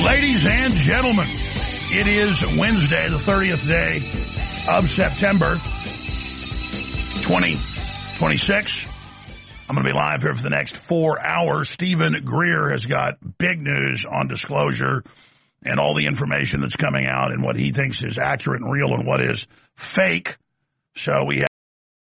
Ladies and gentlemen, it is Wednesday, the 30th day of September, 2026. I'm going to be live here for the next 4 hours. Stephen Greer has got big news on disclosure and all the information that's coming out and what he thinks is accurate and real and what is fake. So we